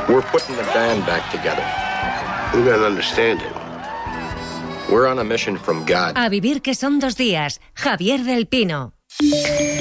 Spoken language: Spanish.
We're putting the band back together. You gotta understand it. We're on a mission from God. A vivir que son 2 días. Javier del Pino.